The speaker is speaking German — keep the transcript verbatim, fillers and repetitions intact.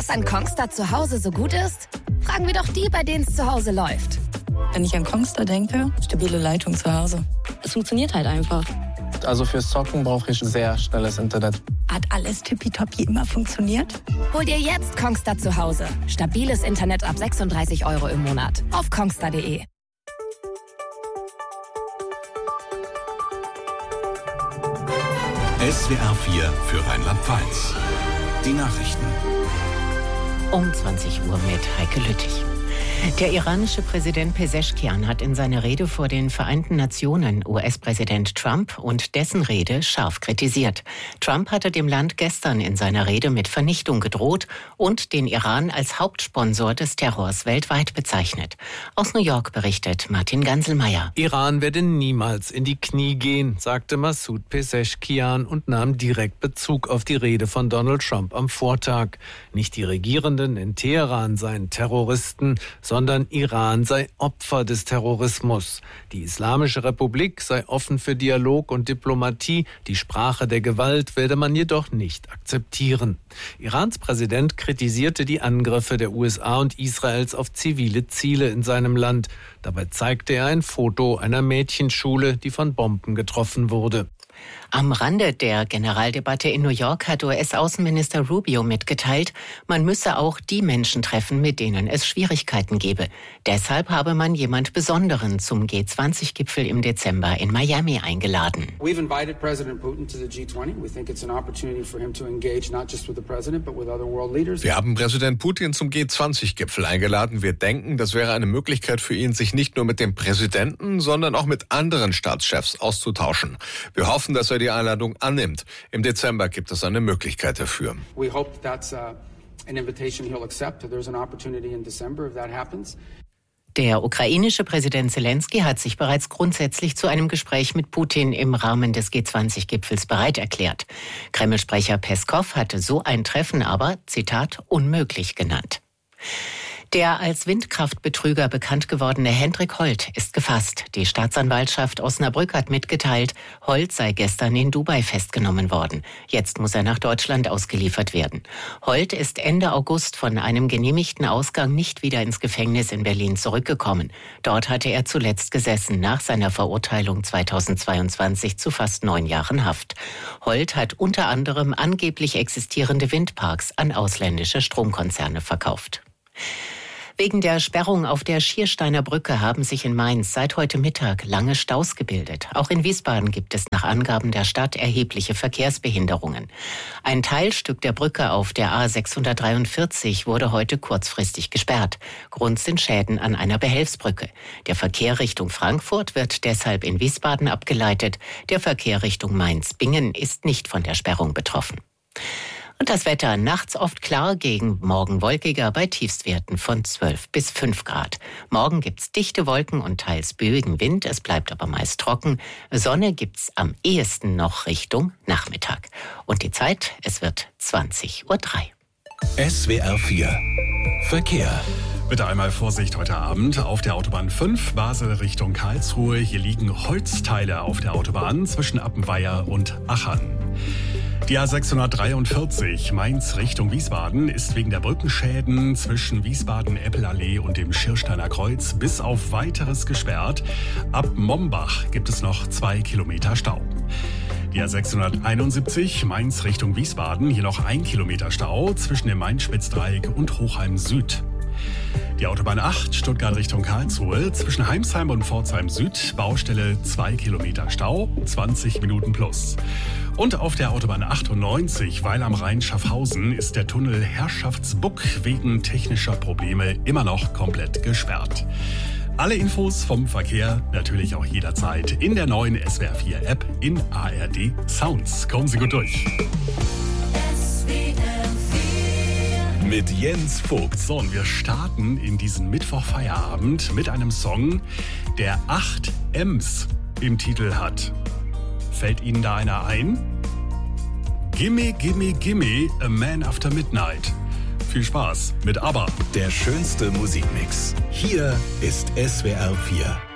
Was an Kongstar zu Hause so gut ist? Fragen wir doch die, bei denen es zu Hause läuft. Wenn ich an Kongstar denke, stabile Leitung zu Hause. Es funktioniert halt einfach. Also fürs Zocken brauche ich sehr schnelles Internet. Hat alles tippitoppi immer funktioniert? Hol dir jetzt Kongstar zu Hause. Stabiles Internet ab sechsunddreißig Euro im Monat. Auf kongstar punkt de. S W R vier für Rheinland-Pfalz. Die Nachrichten. Um zwanzig Uhr mit Heike Lüttich. Der iranische Präsident Pezeshkian hat in seiner Rede vor den Vereinten Nationen U S-Präsident Trump und dessen Rede scharf kritisiert. Trump hatte dem Land gestern in seiner Rede mit Vernichtung gedroht und den Iran als Hauptsponsor des Terrors weltweit bezeichnet. Aus New York berichtet Martin Ganselmeier. Iran werde niemals in die Knie gehen, sagte Masoud Pezeshkian und nahm direkt Bezug auf die Rede von Donald Trump am Vortag. Nicht die Regierenden in Teheran seien Terroristen, sondern Iran sei Opfer des Terrorismus. Die Islamische Republik sei offen für Dialog und Diplomatie. Die Sprache der Gewalt werde man jedoch nicht akzeptieren. Irans Präsident kritisierte die Angriffe der U S A und Israels auf zivile Ziele in seinem Land. Dabei zeigte er ein Foto einer Mädchenschule, die von Bomben getroffen wurde. Am Rande der Generaldebatte in New York hat U S-Außenminister Rubio mitgeteilt, man müsse auch die Menschen treffen, mit denen es Schwierigkeiten gebe. Deshalb habe man jemand Besonderen zum G zwanzig Gipfel im Dezember in Miami eingeladen. We've invited President Putin to the G twenty. We think it's an opportunity for him to engage not just with the president but with other world leaders. Wir haben Präsident Putin zum G zwanzig Gipfel eingeladen. Wir denken, das wäre eine Möglichkeit für ihn, sich nicht nur mit dem Präsidenten, sondern auch mit anderen Staatschefs auszutauschen. Wir hoffen, dass er die Einladung annimmt. Im Dezember gibt es eine Möglichkeit dafür. We hope that's uh, an invitation he'll accept. There's an opportunity in December if that happens. Der ukrainische Präsident Zelensky hat sich bereits grundsätzlich zu einem Gespräch mit Putin im Rahmen des G zwanzig Gipfels bereit erklärt. Kreml-Sprecher Peskow hatte so ein Treffen aber, Zitat, unmöglich genannt. Der als Windkraftbetrüger bekannt gewordene Hendrik Holt ist gefasst. Die Staatsanwaltschaft Osnabrück hat mitgeteilt, Holt sei gestern in Dubai festgenommen worden. Jetzt muss er nach Deutschland ausgeliefert werden. Holt ist Ende August von einem genehmigten Ausgang nicht wieder ins Gefängnis in Berlin zurückgekommen. Dort hatte er zuletzt gesessen, nach seiner Verurteilung zweitausendzweiundzwanzig zu fast neun Jahren Haft. Holt hat unter anderem angeblich existierende Windparks an ausländische Stromkonzerne verkauft. Wegen der Sperrung auf der Schiersteiner Brücke haben sich in Mainz seit heute Mittag lange Staus gebildet. Auch in Wiesbaden gibt es nach Angaben der Stadt erhebliche Verkehrsbehinderungen. Ein Teilstück der Brücke auf der A sechshundertdreiundvierzig wurde heute kurzfristig gesperrt. Grund sind Schäden an einer Behelfsbrücke. Der Verkehr Richtung Frankfurt wird deshalb in Wiesbaden abgeleitet. Der Verkehr Richtung Mainz-Bingen ist nicht von der Sperrung betroffen. Und das Wetter nachts oft klar, gegen morgen wolkiger bei Tiefstwerten von zwölf bis fünf Grad. Morgen gibt's dichte Wolken und teils böigen Wind, es bleibt aber meist trocken. Sonne gibt's am ehesten noch Richtung Nachmittag. Und die Zeit, es wird zwanzig Uhr drei. S W R vier Verkehr. Bitte einmal Vorsicht heute Abend auf der Autobahn fünf, Basel Richtung Karlsruhe. Hier liegen Holzteile auf der Autobahn zwischen Appenweier und Achern. Die A sechshundertdreiundvierzig Mainz Richtung Wiesbaden ist wegen der Brückenschäden zwischen Wiesbaden-Eppelallee und dem Schiersteiner Kreuz bis auf Weiteres gesperrt. Ab Mombach gibt es noch zwei Kilometer Stau. Die A sechshunderteinundsiebzig Mainz Richtung Wiesbaden, hier noch ein Kilometer Stau zwischen dem Main-Spitz-Dreieck und Hochheim Süd. Die Autobahn acht, Stuttgart Richtung Karlsruhe, zwischen Heimsheim und Pforzheim Süd, Baustelle zwei Kilometer Stau, zwanzig Minuten plus. Und auf der Autobahn achtundneunzig, Weil am Rhein Schaffhausen, ist der Tunnel Herrschaftsbuck wegen technischer Probleme immer noch komplett gesperrt. Alle Infos vom Verkehr natürlich auch jederzeit in der neuen S W R vier App in A R D Sounds. Kommen Sie gut durch. Mit Jens Vogt. So, und wir starten in diesen Mittwochfeierabend mit einem Song, der acht M's im Titel hat. Fällt Ihnen da einer ein? Gimme, gimme, gimme, A Man After Midnight. Viel Spaß mit ABBA. Der schönste Musikmix. Hier ist S W R vier.